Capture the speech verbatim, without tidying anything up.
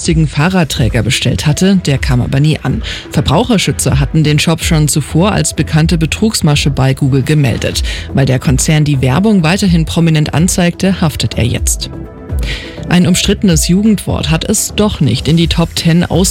günstigen Fahrradträger bestellt hatte, der kam aber nie an. Verbraucherschützer hatten den Shop schon zuvor als bekannte Betrugsmasche bei Google gemeldet. Weil der Konzern die Werbung weiterhin prominent anzeigte, haftet er jetzt. Ein umstrittenes Jugendwort hat es doch nicht in die Top zehn aus